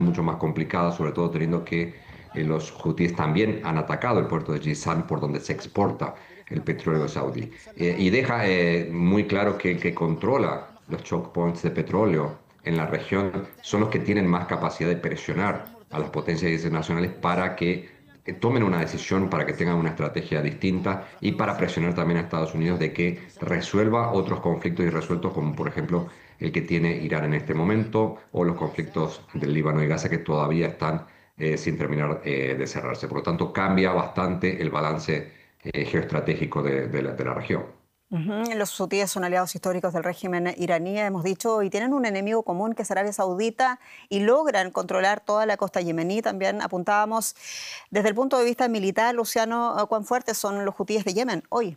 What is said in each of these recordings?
mucho más complicada, sobre todo teniendo que los hutíes también han atacado el puerto de Jizan por donde se exporta el petróleo saudí. Y deja muy claro que el que controla los choke points de petróleo en la región son los que tienen más capacidad de presionar a las potencias internacionales para que tomen una decisión, para que tengan una estrategia distinta y para presionar también a Estados Unidos de que resuelva otros conflictos irresueltos, como por ejemplo el que tiene Irán en este momento o los conflictos del Líbano y Gaza que todavía están sin terminar de cerrarse. Por lo tanto, cambia bastante el balance geoestratégico de la región. Los hutíes son aliados históricos del régimen iraní, hemos dicho, y tienen un enemigo común que es Arabia Saudita y logran controlar toda la costa yemení. También apuntábamos desde el punto de vista militar, Luciano, ¿cuán fuertes son los hutíes de Yemen hoy?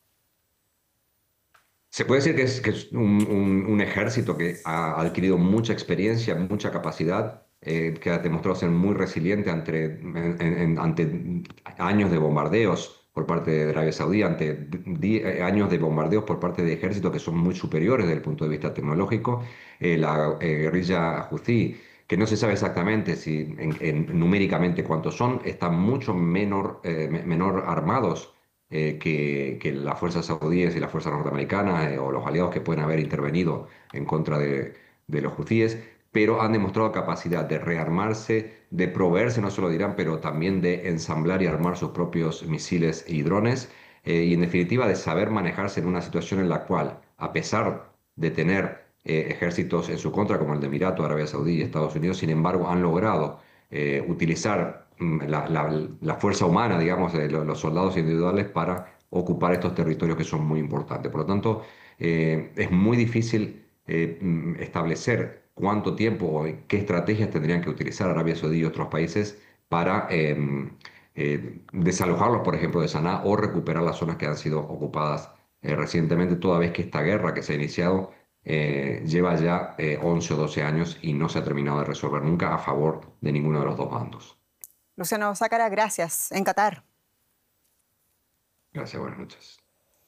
Se puede decir que es un ejército que ha adquirido mucha experiencia, mucha capacidad, que ha demostrado ser muy resiliente ante años de bombardeos por parte de Arabia Saudí, ante años de bombardeos por parte de ejércitos que son muy superiores desde el punto de vista tecnológico. La guerrilla Houthi, que no se sabe exactamente si numéricamente cuántos son, están mucho menor armados que las fuerzas saudíes y las fuerzas norteamericanas o los aliados que pueden haber intervenido en contra de los hutíes, pero han demostrado capacidad de rearmarse, de proveerse no solo de Irán, pero también de ensamblar y armar sus propios misiles y drones, y en definitiva de saber manejarse en una situación en la cual, a pesar de tener ejércitos en su contra, como el de Emiratos, Arabia Saudí y Estados Unidos, sin embargo han logrado utilizar la fuerza humana, digamos, de los soldados individuales para ocupar estos territorios que son muy importantes. Por lo tanto, es muy difícil establecer cuánto tiempo o qué estrategias tendrían que utilizar Arabia Saudí y otros países para desalojarlos, por ejemplo, de Saná o recuperar las zonas que han sido ocupadas recientemente, toda vez que esta guerra que se ha iniciado lleva ya 11 o 12 años y no se ha terminado de resolver nunca a favor de ninguno de los dos bandos. Luciano Zácara, gracias. En Qatar. Gracias, buenas noches.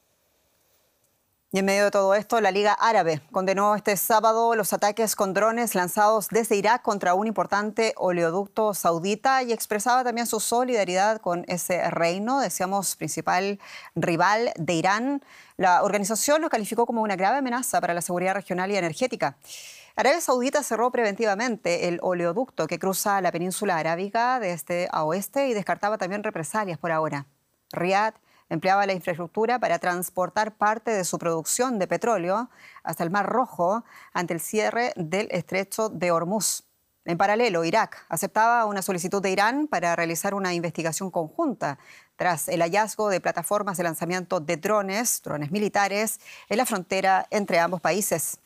Y en medio de todo esto, la Liga Árabe condenó este sábado los ataques con drones lanzados desde Irak contra un importante oleoducto saudita y expresaba también su solidaridad con ese reino, decíamos, principal rival de Irán. La organización lo calificó como una grave amenaza para la seguridad regional y energética. Arabia Saudita cerró preventivamente el oleoducto que cruza la península arábiga de este a oeste y descartaba también represalias por ahora. Riad empleaba la infraestructura para transportar parte de su producción de petróleo hasta el Mar Rojo ante el cierre del estrecho de Hormuz. En paralelo, Irak aceptaba una solicitud de Irán para realizar una investigación conjunta tras el hallazgo de plataformas de lanzamiento de drones militares, en la frontera entre ambos países.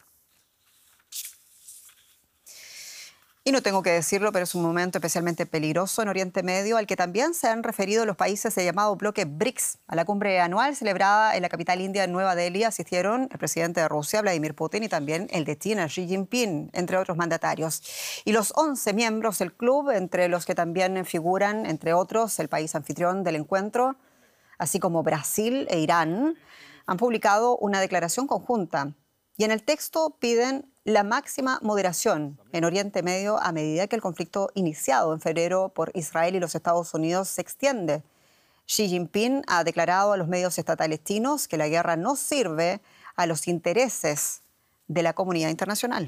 Y no tengo que decirlo, pero es un momento especialmente peligroso en Oriente Medio, al que también se han referido los países del llamado bloque BRICS. A la cumbre anual celebrada en la capital india, Nueva Delhi, asistieron el presidente de Rusia, Vladimir Putin, y también el de China, Xi Jinping, entre otros mandatarios. Y los 11 miembros del club, entre los que también figuran, entre otros, el país anfitrión del encuentro, así como Brasil e Irán, han publicado una declaración conjunta. Y en el texto piden la máxima moderación en Oriente Medio a medida que el conflicto iniciado en febrero por Israel y los Estados Unidos se extiende. Xi Jinping ha declarado a los medios estatales chinos que la guerra no sirve a los intereses de la comunidad internacional.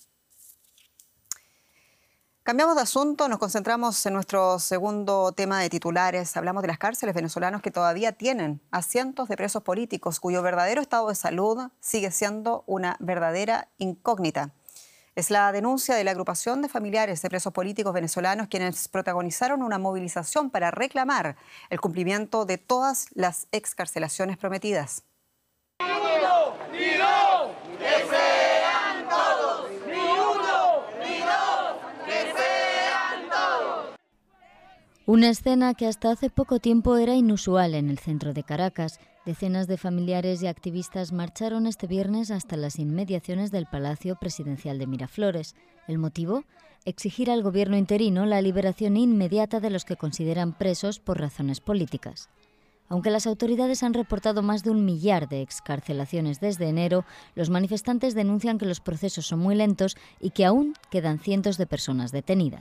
Cambiamos de asunto, nos concentramos en nuestro segundo tema de titulares. Hablamos de las cárceles venezolanas que todavía tienen a cientos de presos políticos cuyo verdadero estado de salud sigue siendo una verdadera incógnita. Es la denuncia de la agrupación de familiares de presos políticos venezolanos quienes protagonizaron una movilización para reclamar el cumplimiento de todas las excarcelaciones prometidas. Una escena que hasta hace poco tiempo era inusual en el centro de Caracas. Decenas de familiares y activistas marcharon este viernes hasta las inmediaciones del Palacio Presidencial de Miraflores. ¿El motivo? Exigir al gobierno interino la liberación inmediata de los que consideran presos por razones políticas. Aunque las autoridades han reportado más de 1 millar de excarcelaciones desde enero, los manifestantes denuncian que los procesos son muy lentos y que aún quedan cientos de personas detenidas.